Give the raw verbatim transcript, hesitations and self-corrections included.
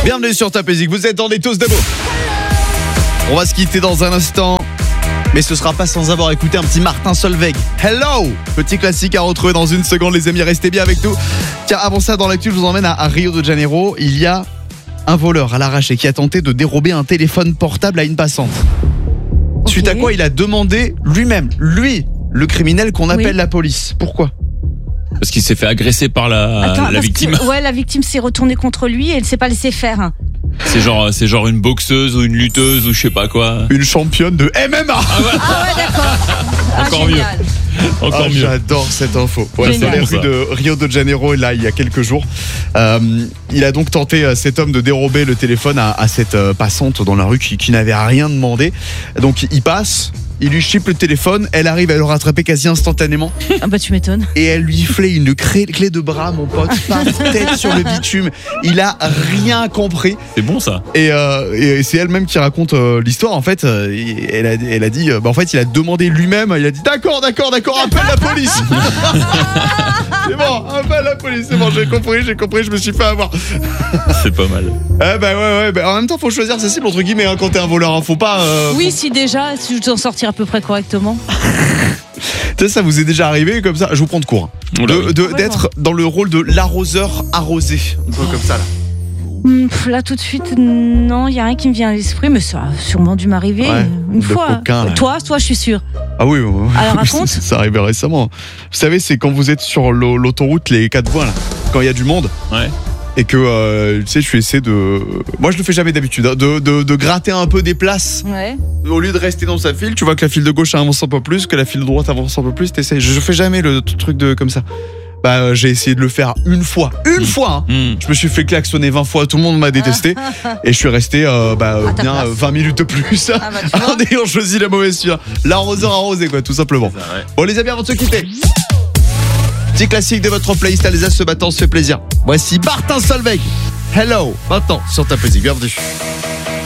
Bienvenue sur Top Music, vous êtes dans les Tous de Beau. On va se quitter dans un instant, mais ce sera pas sans avoir écouté un petit Martin Solveig. Hello, petit classique à retrouver dans une seconde, les amis, restez bien avec nous. Tiens, avant ça, dans l'actu, je vous emmène à, à Rio de Janeiro. Il y a un voleur à l'arraché qui a tenté de dérober un téléphone portable à une passante. Okay. Suite à quoi il a demandé lui-même, lui, le criminel, qu'on appelle oui. la police. Pourquoi ? Parce qu'il s'est fait agresser par la, Attends, la victime. Que, ouais, la victime s'est retournée contre lui et elle ne s'est pas laissée faire. C'est genre, c'est genre une boxeuse ou une lutteuse ou je sais pas quoi. Une championne de M M A. Ah ouais, ah ouais d'accord. Encore ah, mieux. Encore ah, mieux. J'adore cette info. Ouais, c'est les rues de Rio de Janeiro, là, il y a quelques jours. Euh, il a donc tenté, euh, cet homme, de dérober le téléphone à, à cette euh, passante dans la rue qui, qui n'avait rien demandé. Donc il passe. Il lui chipe le téléphone, elle arrive à le rattraper quasi instantanément. Ah bah tu m'étonnes. Et elle lui flaie une clé, clé de bras, mon pote, paf, tête sur le bitume. Il a rien compris. C'est bon ça. Et, euh, et c'est elle-même qui raconte euh, l'histoire. En fait, euh, elle, a, elle a dit, euh, bah, en fait, il a demandé lui-même. Il a dit, d'accord, d'accord, d'accord, appelle la police. C'est bon, appelle la police. C'est bon, j'ai compris, j'ai compris, je me suis fait avoir. C'est pas mal. Eh bah ouais, ouais. Bah, en même temps, faut choisir sa cible entre guillemets hein, quand t'es un voleur. Hein, faut pas. Euh, oui, faut... si déjà, si je dois en sortir à peu près correctement. Tu sais, ça vous est déjà arrivé comme ça. Je vous prends de court. Hein, de, de, ouais, d'être dans le rôle de l'arroseur arrosé, un peu comme ça là. Là tout de suite, non, il y a rien qui me vient à l'esprit, mais ça a sûrement dû m'arriver ouais, une fois. Coquin, toi, toi, je suis sûre. Ah oui, oui. Alors raconte. Ça, ça arrivait récemment. Vous savez, c'est quand vous êtes sur l'autoroute, les quatre voies là, quand il y a du monde. Ouais. Et que euh, tu sais, je suis essayé de. Moi, je le fais jamais d'habitude, hein, de, de, de gratter un peu des places. Ouais. Au lieu de rester dans sa file, tu vois que la file de gauche avance un peu plus, que la file de droite avance un peu plus. T'essayes. Je fais jamais le truc de comme ça. Bah, euh, j'ai essayé de le faire une fois, une mmh. fois. Hein. Mmh. Je me suis fait klaxonner vingt fois, tout le monde m'a détesté, et je suis resté euh, bah, euh, bien euh, vingt minutes de plus ah, bah, en ayant choisi la mauvaise file. L'arroseur arrosé, quoi, tout simplement. Ça, ouais. Bon, les amis, avant de se quitter, petit classique de votre playlist, allez-y, ce matin, on se fait plaisir. Voici Martin Solveig. Hello, maintenant sur ta musique, bienvenue.